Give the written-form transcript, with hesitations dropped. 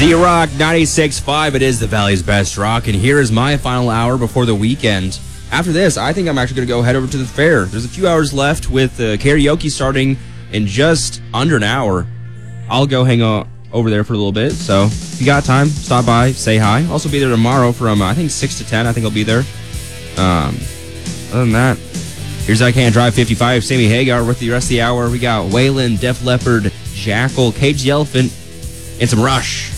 Z-Rock 96.5, it is the Valley's best rock, and here is my final hour before the weekend. After this, I think I'm actually going to go head over to the fair. There's a few hours left with karaoke starting in just under an hour. I'll go hang out over there for a little bit, so if you got time, stop by, say hi. I'll also be there tomorrow from, I think, 6 to 10. I think I'll be there. Other than that, here's I Can't Drive 55, Sammy Hagar with the rest of the hour. We got Waylon, Def Leppard, Jackal, Cage the Elephant, and some Rush.